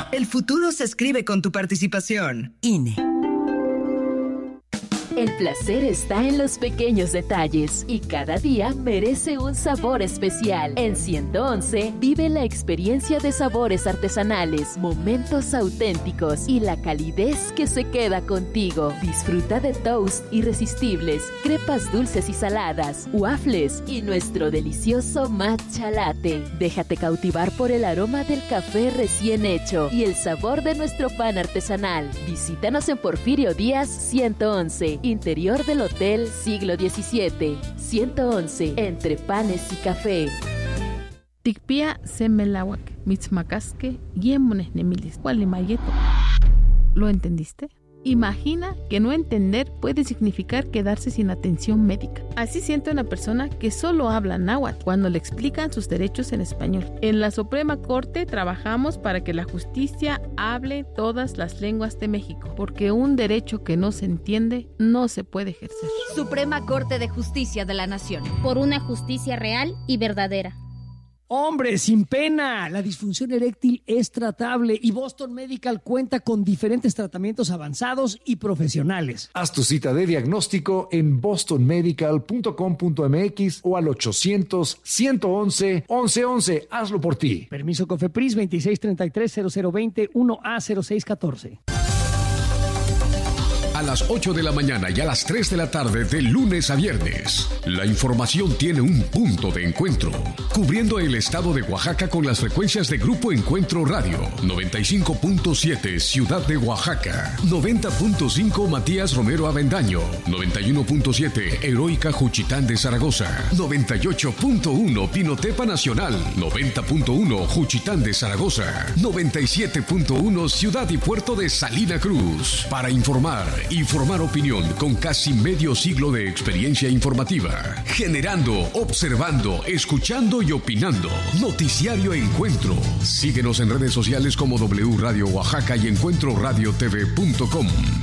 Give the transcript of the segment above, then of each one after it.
El futuro se escribe con tu participación. INE. El placer está en los pequeños detalles y cada día merece un sabor especial. En 111 vive la experiencia de sabores artesanales, momentos auténticos y la calidez que se queda contigo. Disfruta de toast irresistibles, crepas dulces y saladas, waffles y nuestro delicioso matcha latte. Déjate cautivar por el aroma del café recién hecho y el sabor de nuestro pan artesanal. Visítanos en Porfirio Díaz 111. Interior del Hotel Siglo XVII, 111, entre panes y café. Tikpia semelawak, mitzmacasque, yemones nemilis, gualimayeto. ¿Lo entendiste? Imagina que no entender puede significar quedarse sin atención médica. Así siente una persona que solo habla náhuatl cuando le explican sus derechos en español. En la Suprema Corte trabajamos para que la justicia hable todas las lenguas de México, porque un derecho que no se entiende no se puede ejercer. Suprema Corte de Justicia de la Nación. Por una justicia real y verdadera. ¡Hombre, sin pena! La disfunción eréctil es tratable y Boston Medical cuenta con diferentes tratamientos avanzados y profesionales. Haz tu cita de diagnóstico en bostonmedical.com.mx o al 800-111-1111. Hazlo por ti. Permiso COFEPRIS 2633-0020 1A0614. A las 8 de la mañana y a las 3 de la tarde de lunes a viernes, la información tiene un punto de encuentro, cubriendo el estado de Oaxaca con las frecuencias de Grupo Encuentro Radio, 95.7 Ciudad de Oaxaca, 90.5 Matías Romero Avendaño, 91.7 Heroica Juchitán de Zaragoza, 98.1 Pinotepa Nacional, 90.1 Juchitán de Zaragoza, 97.1 Ciudad y Puerto de Salina Cruz. Para informar y formar opinión con casi medio siglo de experiencia informativa. Generando, observando, escuchando y opinando. Noticiario Encuentro. Síguenos en redes sociales como W Radio Oaxaca y encuentroradiotv.com.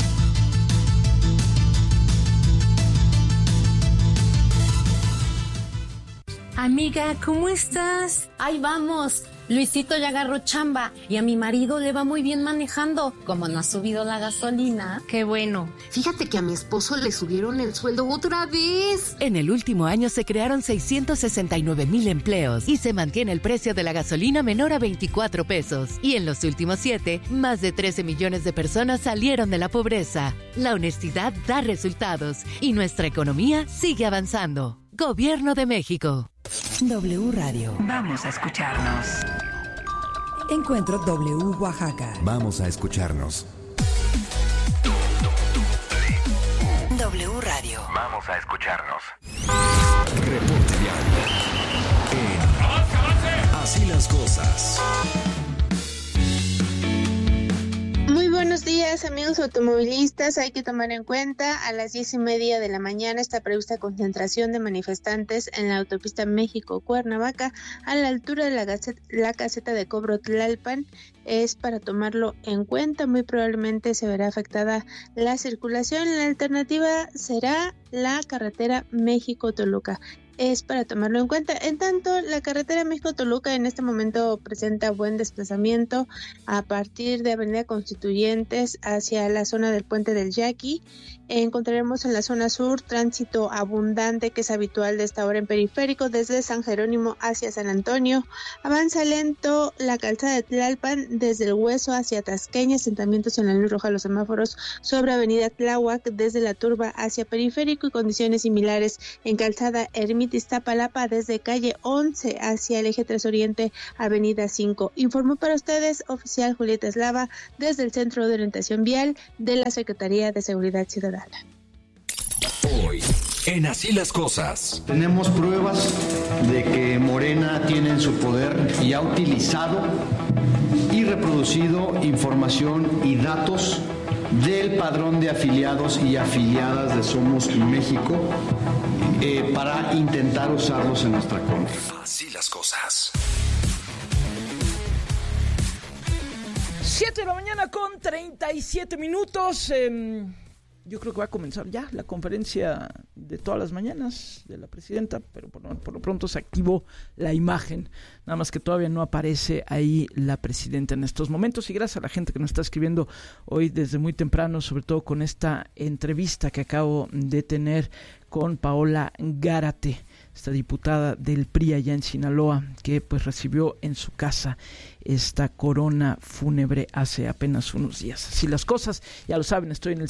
Amiga, ¿cómo estás? Ahí vamos. Luisito ya agarró chamba y a mi marido le va muy bien manejando. Como no ha subido la gasolina. Qué bueno. Fíjate que a mi esposo le subieron el sueldo otra vez. En el último año se crearon 669,000 empleos y se mantiene el precio de la gasolina menor a 24 pesos. Y en los últimos 7, más de 13 millones de personas salieron de la pobreza. La honestidad da resultados y nuestra economía sigue avanzando. Gobierno de México. W Radio. Vamos a escucharnos. Encuentro W Oaxaca. Vamos a escucharnos. W Radio. Vamos a escucharnos. Reporte diario. Así las cosas. Muy buenos días, amigos automovilistas. Hay que tomar en cuenta, a las 10:30 de la mañana está prevista concentración de manifestantes en la autopista México-Cuernavaca a la altura de la caseta de cobro Tlalpan. Es para tomarlo en cuenta, muy probablemente se verá afectada la circulación. La alternativa será la carretera México-Toluca. Es para tomarlo en cuenta. En tanto, la carretera México-Toluca en este momento presenta buen desplazamiento a partir de Avenida Constituyentes hacia la zona del Puente del Yaqui. Encontraremos en la zona sur tránsito abundante que es habitual de esta hora en periférico desde San Jerónimo hacia San Antonio. Avanza lento la calzada de Tlalpan desde el Hueso hacia Tasqueña, asentamientos en la luz roja, los semáforos sobre Avenida Tláhuac desde la Turba hacia periférico y condiciones similares en calzada Ermita Iztapalapa desde calle 11 hacia el eje 3 Oriente, Avenida 5. Informó para ustedes oficial Julieta Eslava desde el Centro de Orientación Vial de la Secretaría de Seguridad Ciudadana. Hoy, en Así las Cosas. Tenemos pruebas de que Morena tiene en su poder y ha utilizado y reproducido información y datos del padrón de afiliados y afiliadas de Somos México para intentar usarlos en nuestra contra. Así las cosas. 7 de la mañana con 37 minutos. yo creo que va a comenzar ya la conferencia de todas las mañanas de la presidenta, pero por lo pronto se activó la imagen, nada más que todavía no aparece ahí la presidenta en estos momentos. Y gracias a la gente que nos está escribiendo hoy desde muy temprano, sobre todo con esta entrevista que acabo de tener con Paola Gárate, esta diputada del PRI allá en Sinaloa, que pues recibió en su casa esta corona fúnebre hace apenas unos días. Así las cosas, ya lo saben, estoy en el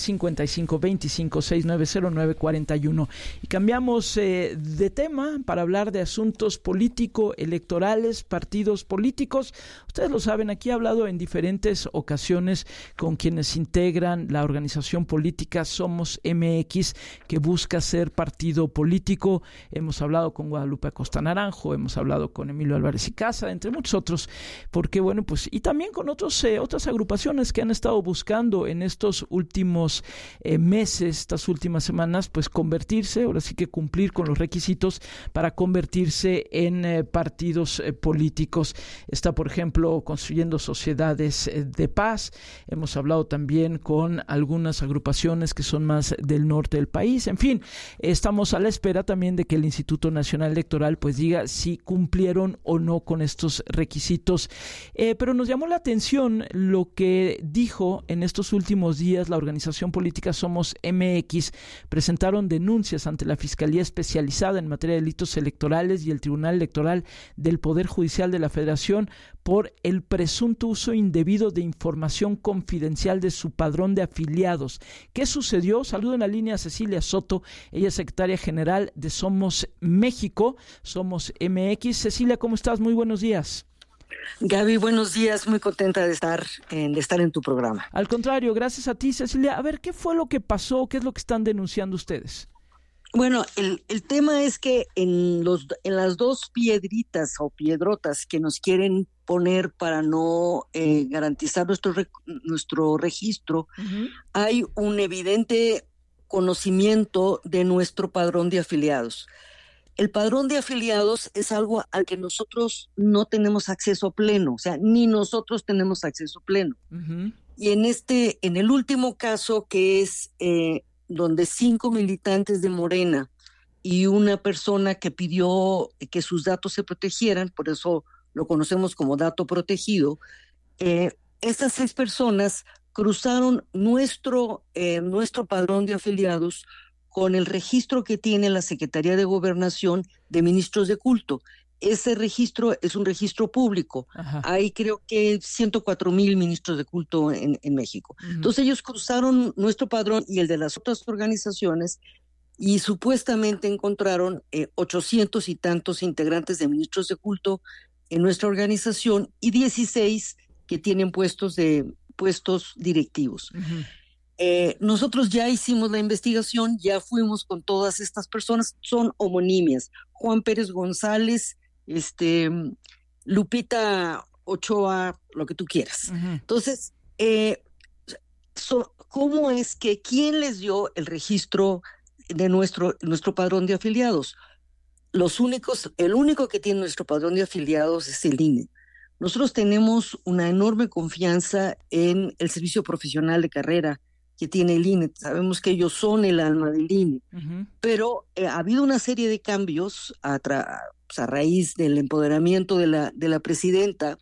5525690941 y cambiamos de tema para hablar de asuntos político-electorales, partidos políticos. Ustedes lo saben, aquí he hablado en diferentes ocasiones con quienes integran la organización política Somos MX, que busca ser partido político. Hemos hablado con Guadalupe Acosta Naranjo, hemos hablado con Emilio Álvarez y Casa, entre muchos otros, porque bueno, pues, y también con otras agrupaciones que han estado buscando en estos últimos meses, estas últimas semanas, pues convertirse, ahora sí que cumplir con los requisitos para convertirse en partidos políticos. Está, por ejemplo, Construyendo Sociedades de Paz. Hemos hablado también con algunas agrupaciones que son más del norte del país. En fin, estamos a la espera también de que el Instituto Nacional Electoral pues diga si cumplieron o no con estos requisitos. Pero nos llamó la atención lo que dijo en estos últimos días la organización política Somos MX. Presentaron denuncias ante la Fiscalía Especializada en Materia de Delitos Electorales y el Tribunal Electoral del Poder Judicial de la Federación por el presunto uso indebido de información confidencial de su padrón de afiliados. ¿Qué sucedió? Saludo en la línea a Cecilia Soto, ella es secretaria general de Somos México, Somos MX. Cecilia, ¿cómo estás? Muy buenos días. Gaby, buenos días, muy contenta de estar en tu programa. Al contrario, gracias a ti, Cecilia. A ver, ¿qué fue lo que pasó? ¿Qué es lo que están denunciando ustedes? Bueno, el tema es que en las dos piedritas o piedrotas que nos quieren poner para no garantizar nuestro registro, hay un evidente conocimiento de nuestro padrón de afiliados. El padrón de afiliados es algo al que nosotros no tenemos acceso pleno, o sea, ni nosotros tenemos acceso pleno. Y en el último caso, que es donde 5 militantes de Morena y una persona que pidió que sus datos se protegieran, por eso lo conocemos como dato protegido, estas 6 personas cruzaron nuestro padrón de afiliados con el registro que tiene la Secretaría de Gobernación de Ministros de Culto. Ese registro es un registro público. Ajá. Hay creo que 104,000 ministros de culto en México. Entonces ellos cruzaron nuestro padrón y el de las otras organizaciones y supuestamente encontraron 800 y tantos integrantes de ministros de culto en nuestra organización y 16 que tienen puestos directivos. Nosotros ya hicimos la investigación, ya fuimos con todas estas personas, son homonimias, Juan Pérez González, Lupita Ochoa, lo que tú quieras. Entonces, ¿cómo es que quién les dio el registro de nuestro padrón de afiliados? El único que tiene nuestro padrón de afiliados es el INE. Nosotros tenemos una enorme confianza en el servicio profesional de carrera que tiene el INE. Sabemos que ellos son el alma del INE, pero ha habido una serie de cambios a raíz del empoderamiento de la presidenta,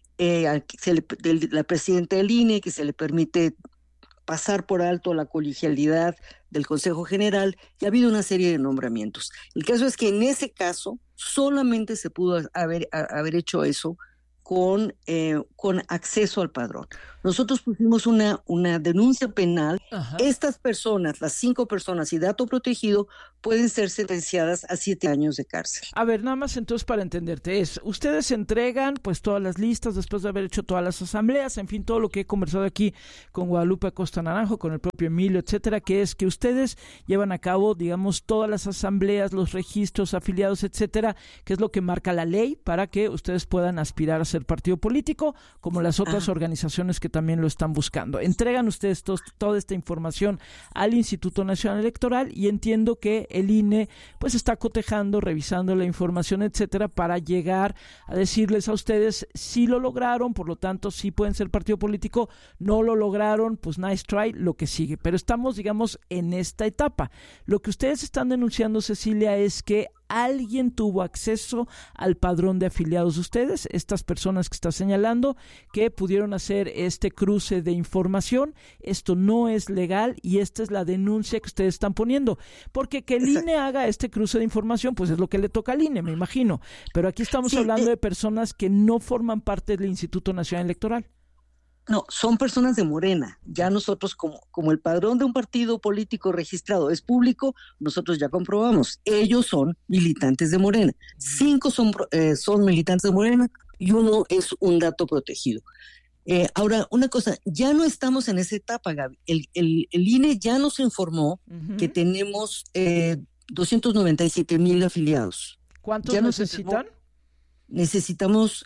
la presidenta del INE, que se le permite pasar por alto la colegialidad del Consejo General, y ha habido una serie de nombramientos. El caso es que en ese caso solamente se pudo haber hecho eso con acceso al padrón. Nosotros pusimos una denuncia penal. Ajá. Estas personas, las 5 personas y dato protegido, pueden ser sentenciadas a 7 años de cárcel. A ver, nada más entonces para entenderte, ustedes entregan pues todas las listas después de haber hecho todas las asambleas, en fin, todo lo que he conversado aquí con Guadalupe Acosta Naranjo, con el propio Emilio, etcétera, que es que ustedes llevan a cabo, digamos, todas las asambleas, los registros, afiliados, etcétera, que es lo que marca la ley para que ustedes puedan aspirar a ser ser partido político, como las otras organizaciones que también lo están buscando. Entregan ustedes toda esta información al Instituto Nacional Electoral y entiendo que el INE pues está cotejando, revisando la información, etcétera, para llegar a decirles a ustedes si lo lograron, por lo tanto sí pueden ser partido político, no lo lograron, pues nice try, lo que sigue. Pero estamos, digamos, en esta etapa. Lo que ustedes están denunciando, Cecilia, es que alguien tuvo acceso al padrón de afiliados de ustedes, estas personas que está señalando, que pudieron hacer este cruce de información. Esto no es legal y esta es la denuncia que ustedes están poniendo, porque que el INE haga este cruce de información, pues es lo que le toca al INE, me imagino, pero aquí estamos hablando de personas que no forman parte del Instituto Nacional Electoral. No, son personas de Morena. Ya nosotros, como el padrón de un partido político registrado es público, nosotros ya comprobamos. Ellos son militantes de Morena. 5 son militantes de Morena y 1 es un dato protegido. Ahora, una cosa, ya no estamos en esa etapa, Gaby. El INE ya nos informó que tenemos 297,000 afiliados. ¿Cuántos ya necesitan? Necesitamos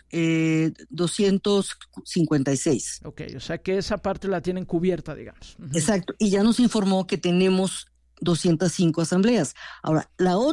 256. Ok, o sea que esa parte la tienen cubierta, digamos. Exacto, y ya nos informó que tenemos 205 asambleas. Ahora,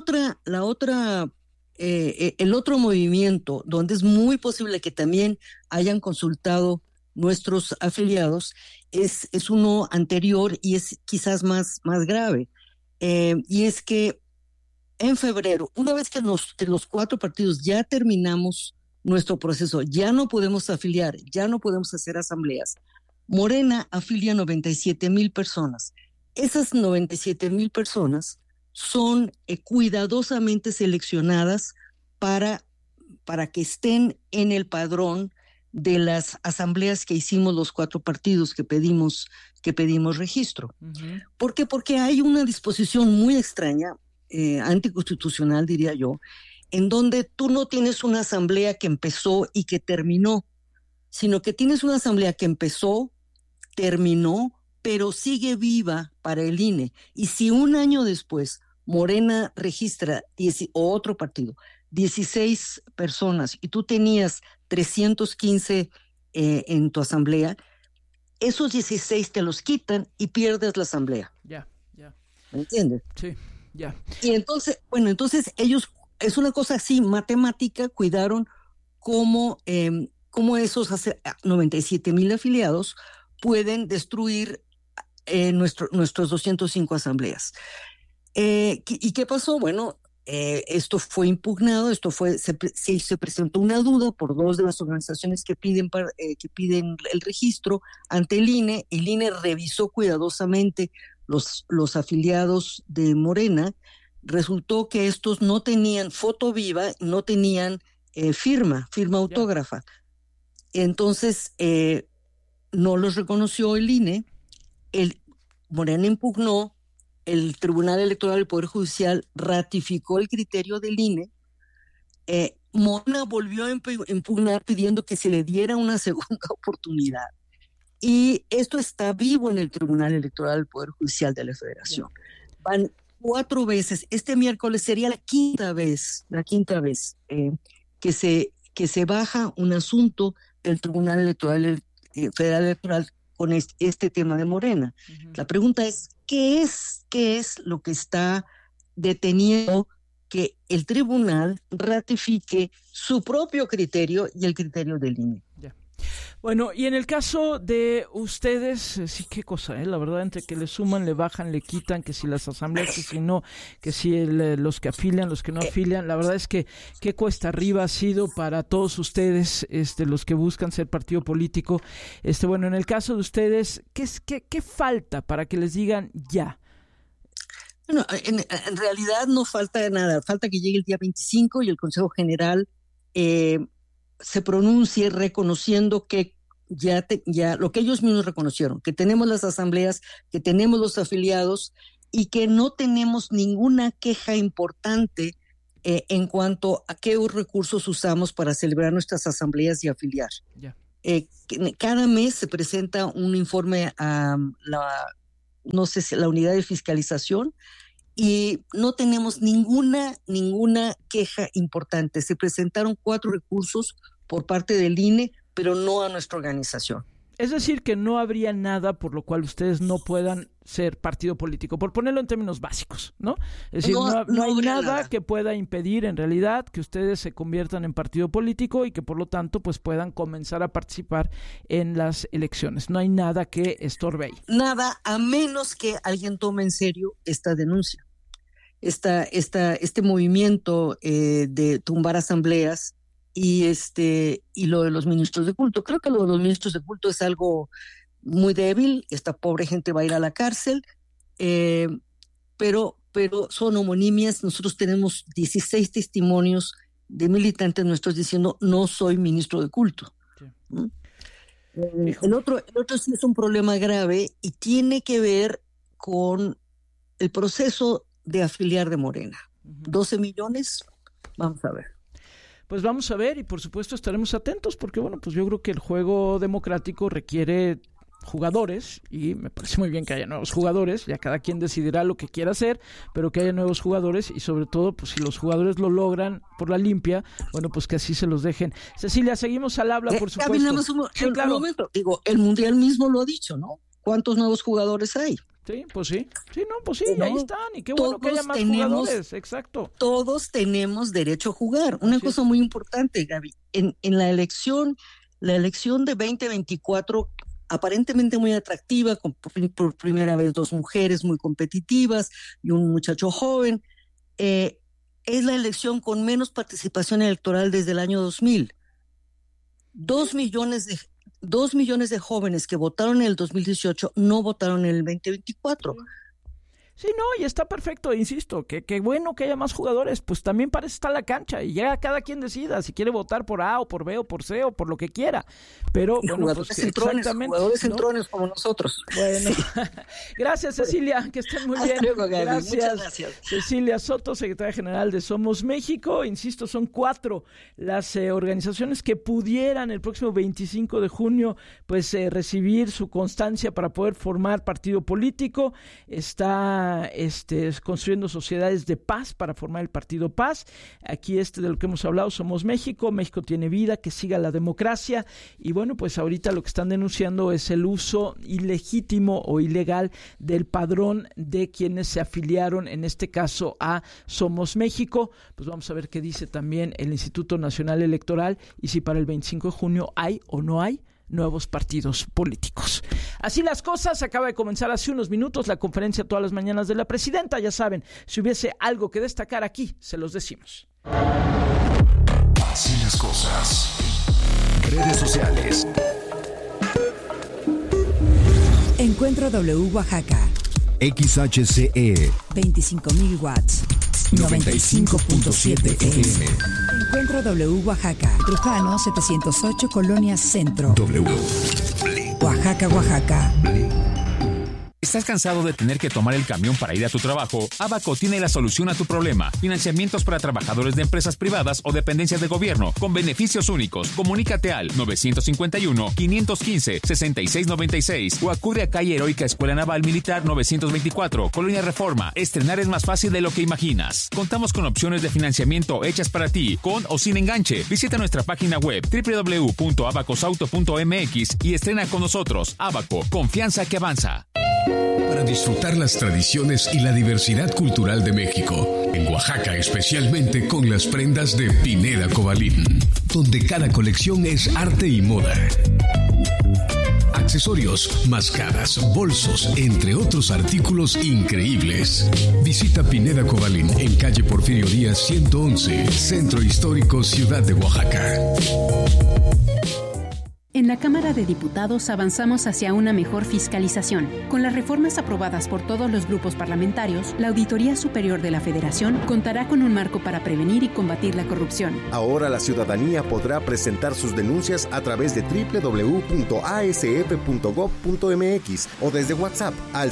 el otro movimiento donde es muy posible que también hayan consultado nuestros afiliados es uno anterior y es quizás más grave. Y es que en febrero, una vez que los 4 partidos ya terminamos nuestro proceso, ya no podemos afiliar, ya no podemos hacer asambleas, Morena afilia 97,000 personas. Esas 97,000 personas son cuidadosamente seleccionadas para que estén en el padrón de las asambleas que hicimos los 4 partidos que pedimos registro. ¿Por qué? Porque hay una disposición muy extraña, anticonstitucional, diría yo, en donde tú no tienes una asamblea que empezó y que terminó, sino que tienes una asamblea que empezó, terminó, pero sigue viva para el INE. Y si un año después Morena registra, o otro partido, 16 personas, y tú tenías 315 en tu asamblea, esos 16 te los quitan y pierdes la asamblea. Ya. ¿Me entiendes? Sí. Ya. Y entonces ellos, es una cosa así, matemática, cuidaron cómo esos 97,000 afiliados pueden destruir nuestros 205 asambleas. ¿Y qué pasó? Bueno, esto fue impugnado, se presentó una duda por 2 de las organizaciones que piden el registro ante el INE. El INE revisó cuidadosamente los afiliados de Morena. Resultó que estos no tenían foto viva, no tenían firma autógrafa. Entonces, no los reconoció el INE. Morena impugnó, el Tribunal Electoral del Poder Judicial ratificó el criterio del INE. Morena volvió a impugnar pidiendo que se le diera una segunda oportunidad. Y esto está vivo en el Tribunal Electoral del Poder Judicial de la Federación. Van 4 veces. Este miércoles sería la quinta vez que se baja un asunto del Tribunal Electoral Federal Electoral con este tema de Morena. La pregunta es, ¿qué es lo que está deteniendo que el tribunal ratifique su propio criterio y el criterio del INE? Bueno, y en el caso de ustedes, sí, qué cosa, la verdad, entre que le suman, le bajan, le quitan, que si las asambleas, que si no, que si los que afilian, los que no afilian, la verdad es que qué cuesta arriba ha sido para todos ustedes, los que buscan ser partido político. Bueno, en el caso de ustedes, ¿qué falta para que les digan ya? Bueno, en realidad no falta nada, falta que llegue el día 25 y el Consejo General se pronuncie reconociendo que ya lo que ellos mismos reconocieron, que tenemos las asambleas, que tenemos los afiliados y que no tenemos ninguna queja importante en cuanto a qué recursos usamos para celebrar nuestras asambleas y afiliar. Yeah. Cada mes se presenta un informe a la unidad de fiscalización y no tenemos ninguna queja importante. Se presentaron 4 recursos por parte del INE, pero no a nuestra organización. Es decir, que no habría nada por lo cual ustedes no puedan ser partido político, por ponerlo en términos básicos, ¿no? Es decir, no hay nada que pueda impedir en realidad que ustedes se conviertan en partido político y que por lo tanto pues puedan comenzar a participar en las elecciones. No hay nada que estorbe ahí. Nada, a menos que alguien tome en serio esta denuncia, este movimiento de tumbar asambleas y lo de los ministros de culto. Creo que lo de los ministros de culto es algo muy débil. Esta pobre gente va a ir a la cárcel, pero son homonimias. Nosotros tenemos 16 testimonios de militantes nuestros diciendo no soy ministro de culto. Sí. El otro sí es un problema grave y tiene que ver con el proceso de afiliar de Morena. 12 millones, vamos a ver. Pues vamos a ver y por supuesto estaremos atentos porque bueno, pues yo creo que el juego democrático requiere jugadores y me parece muy bien que haya nuevos jugadores, ya cada quien decidirá lo que quiera hacer, pero que haya nuevos jugadores y sobre todo pues si los jugadores lo logran por la limpia, bueno pues que así se los dejen. Cecilia, seguimos al habla por supuesto. Un momento, digo, el Mundial mismo lo ha dicho, ¿no? ¿Cuántos nuevos jugadores hay? Sí, pues sí, ahí están, y qué bueno que haya más jugadores, exacto. Todos tenemos derecho a jugar. Una cosa muy importante, Gaby, en la elección de 2024, aparentemente muy atractiva, con por primera vez 2 mujeres muy competitivas y un muchacho joven, es la elección con menos participación electoral desde el año 2000. 2 millones de jóvenes que votaron en el 2018 no votaron en el 2024. Sí, no, y está perfecto, insisto, que bueno que haya más jugadores, pues también para eso está la cancha y ya cada quien decida si quiere votar por A o por B o por C o por lo que quiera, pero y bueno, jugadores pues jugadores centrones como nosotros. Bueno, sí. Gracias Cecilia, que estén muy bien. Luego, Gaby. Muchas gracias. Cecilia Soto, secretaria general de Somos México, insisto, son 4 las organizaciones que pudieran el próximo 25 de junio pues recibir su constancia para poder formar partido político. Está construyendo sociedades de paz para formar el partido Paz. Aquí de lo que hemos hablado, Somos México, México tiene vida, que siga la democracia y bueno, pues ahorita lo que están denunciando es el uso ilegítimo o ilegal del padrón de quienes se afiliaron, en este caso a Somos México. Pues vamos a ver qué dice también el Instituto Nacional Electoral y si para el 25 de junio hay o no hay nuevos partidos políticos. Así las cosas, acaba de comenzar hace unos minutos la conferencia todas las mañanas de la presidenta. Ya saben, si hubiese algo que destacar aquí, se los decimos. Así las cosas. Redes sociales. Encuentro W Oaxaca. XHCE 25,000 watts. 95.7 FM. Encuentro W Oaxaca. Trujano 708, Colonia Centro. W. Oaxaca, Oaxaca. ¿Estás cansado de tener que tomar el camión para ir a tu trabajo? Abaco tiene la solución a tu problema. Financiamientos para trabajadores de empresas privadas o dependencias de gobierno con beneficios únicos. Comunícate al 951-515-6696 o acude a calle Heroica Escuela Naval Militar 924, Colonia Reforma. Estrenar es más fácil de lo que imaginas. Contamos con opciones de financiamiento hechas para ti, con o sin enganche. Visita nuestra página web www.abacosauto.mx y estrena con nosotros. Abaco, confianza que avanza. Para disfrutar las tradiciones y la diversidad cultural de México, en Oaxaca especialmente con las prendas de Pineda Cobalín, donde cada colección es arte y moda. Accesorios, mascadas, bolsos, entre otros artículos increíbles. Visita Pineda Cobalín en calle Porfirio Díaz 111, Centro Histórico, Ciudad de Oaxaca. En la Cámara de Diputados avanzamos hacia una mejor fiscalización. Con las reformas aprobadas por todos los grupos parlamentarios, la Auditoría Superior de la Federación contará con un marco para prevenir y combatir la corrupción. Ahora la ciudadanía podrá presentar sus denuncias a través de www.asf.gov.mx o desde WhatsApp al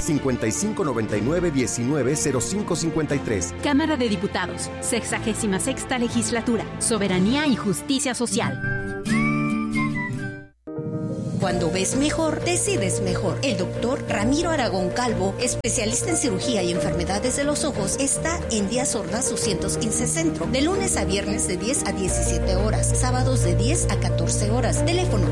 5599-190553. Cámara de Diputados, 66ª Legislatura, Soberanía y Justicia Social. Cuando ves mejor, decides mejor. El doctor Ramiro Aragón Calvo, especialista en cirugía y enfermedades de los ojos, está en Díaz Ordaz 215 Centro, de lunes a viernes de 10 a 17 horas, sábados de 10 a 14 horas. Teléfono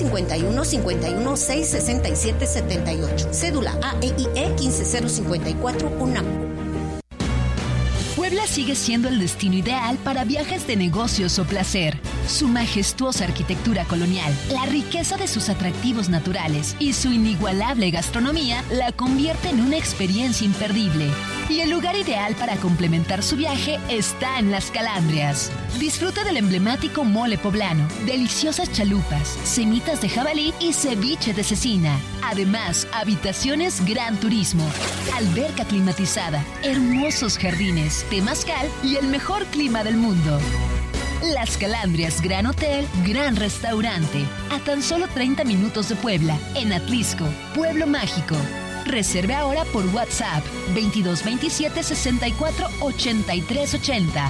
951-51-667-78. Cédula AEIE 15054 UNAM. Puebla sigue siendo el destino ideal para viajes de negocios o placer. Su majestuosa arquitectura colonial, la riqueza de sus atractivos naturales y su inigualable gastronomía la convierte en una experiencia imperdible. Y el lugar ideal para complementar su viaje está en Las Calandrias. Disfruta del emblemático mole poblano, deliciosas chalupas, semitas de jabalí y ceviche de cecina. Además, habitaciones Gran Turismo, alberca climatizada, hermosos jardines, temazcal y el mejor clima del mundo. Las Calandrias Gran Hotel, Gran Restaurante, a tan solo 30 minutos de Puebla, en Atlisco, Pueblo Mágico. Reserve ahora por WhatsApp 2227 64 83 80.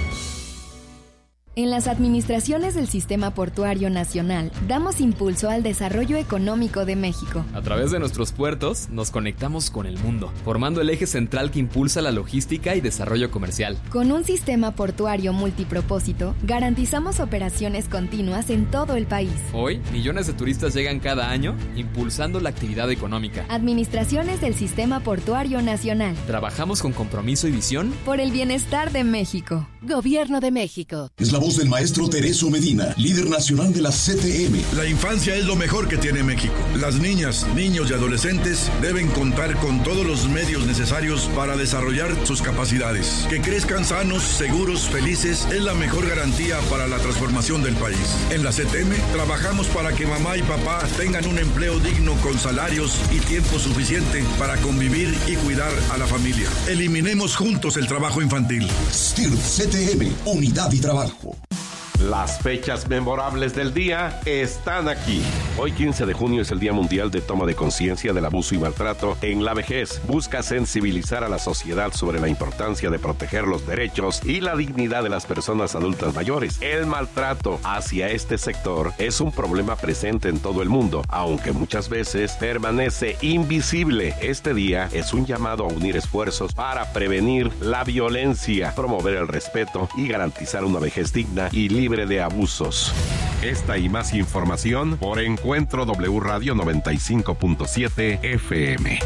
En las administraciones del Sistema Portuario Nacional, damos impulso al desarrollo económico de México. A través de nuestros puertos, nos conectamos con el mundo, formando el eje central que impulsa la logística y desarrollo comercial. Con un sistema portuario multipropósito, garantizamos operaciones continuas en todo el país. Hoy, millones de turistas llegan cada año, impulsando la actividad económica. Administraciones del Sistema Portuario Nacional. Trabajamos con compromiso y visión por el bienestar de México. Gobierno de México. Es la voz del maestro Tereso Medina, líder nacional de la CTM. La infancia es lo mejor que tiene México. Las niñas, niños y adolescentes deben contar con todos los medios necesarios para desarrollar sus capacidades. Que crezcan sanos, seguros, felices es la mejor garantía para la transformación del país. En la CTM trabajamos para que mamá y papá tengan un empleo digno con salarios y tiempo suficiente para convivir y cuidar a la familia. Eliminemos juntos el trabajo infantil. STIRT CTM, unidad y trabajo. Las fechas memorables del día están aquí. Hoy 15 de junio es el Día Mundial de Toma de Conciencia del Abuso y Maltrato en la Vejez. Busca sensibilizar a la sociedad sobre la importancia de proteger los derechos y la dignidad de las personas adultas mayores. El maltrato hacia este sector es un problema presente en todo el mundo, aunque muchas veces permanece invisible. Este día es un llamado a unir esfuerzos para prevenir la violencia, promover el respeto y garantizar una vejez digna y libre de abusos. Esta y más información por Encuentro W Radio 95.7 FM.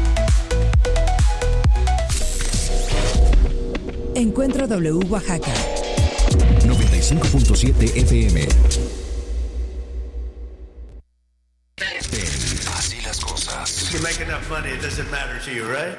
Encuentro W Oaxaca 95.7 FM. Así las cosas. You make enough money, it doesn't matter to you, right?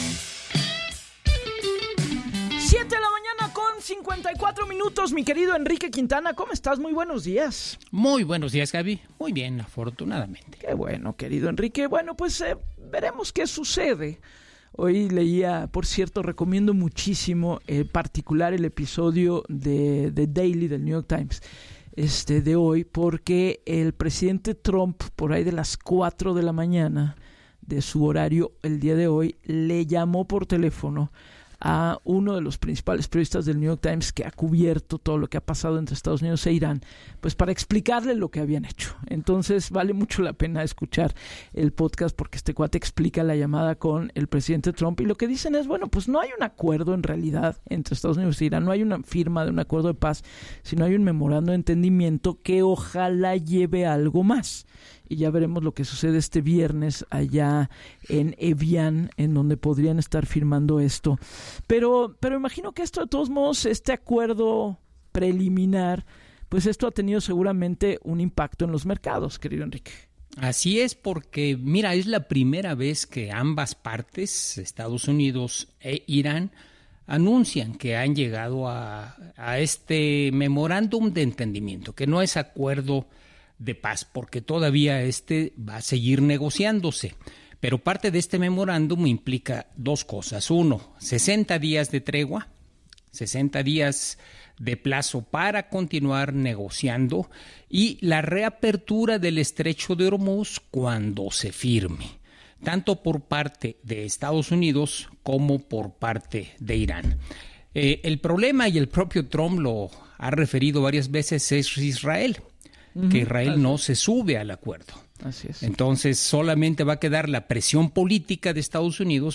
7 de la mañana con 54 minutos, mi querido Enrique Quintana, ¿cómo estás? Muy buenos días. Muy buenos días, Gaby. Muy bien, afortunadamente. Qué bueno, querido Enrique. Bueno, pues veremos qué sucede. Hoy leía, por cierto, recomiendo muchísimo, en particular el episodio de Daily del New York Times de hoy, porque el presidente Trump, por ahí de las 4 de la mañana de su horario el día de hoy, le llamó por teléfono a uno de los principales periodistas del New York Times que ha cubierto todo lo que ha pasado entre Estados Unidos e Irán, pues para explicarle lo que habían hecho. Entonces vale mucho la pena escuchar el podcast porque este cuate explica la llamada con el presidente Trump y lo que dicen es, bueno, pues no hay un acuerdo en realidad entre Estados Unidos e Irán, no hay una firma de un acuerdo de paz, sino hay un memorando de entendimiento que ojalá lleve a algo más. Y ya veremos lo que sucede este viernes allá en Evian, en donde podrían estar firmando esto. Pero imagino que esto, de todos modos, este acuerdo preliminar, pues esto ha tenido seguramente un impacto en los mercados, querido Enrique. Así es, porque mira, es la primera vez que ambas partes, Estados Unidos e Irán, anuncian que han llegado a este memorándum de entendimiento, que no es acuerdo de paz, porque todavía va a seguir negociándose. Pero parte de este memorándum implica dos cosas. Uno, 60 días de tregua, 60 días de plazo para continuar negociando y la reapertura del estrecho de Hormuz cuando se firme, tanto por parte de Estados Unidos como por parte de Irán. El problema, y el propio Trump lo ha referido varias veces, es Israel, que Israel no se sube al acuerdo. Así es. Entonces solamente va a quedar la presión política de Estados Unidos